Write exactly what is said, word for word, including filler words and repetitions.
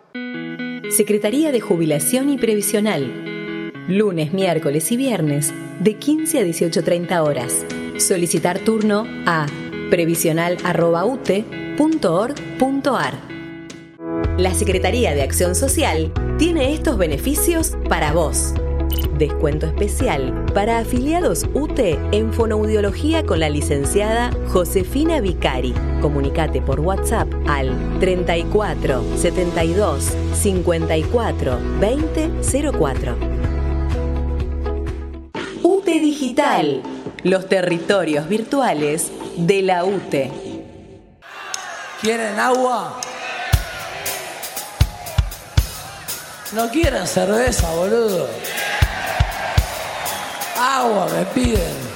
Secretaría de Jubilación y Previsional. Lunes, miércoles y viernes de quince a dieciocho treinta horas. Solicitar turno a previsional arroba u t e punto org punto a r. La Secretaría de Acción Social tiene estos beneficios para vos. Descuento especial para afiliados U T E en fonoaudiología con la licenciada Josefina Vicari. Comunicate por WhatsApp al treinta y cuatro, setenta y dos, cincuenta y cuatro, veinte cero cuatro. U T E Digital, los territorios virtuales de la U T E. ¿Quieren agua? ¿No quieren cerveza, boludo? Agua me piden.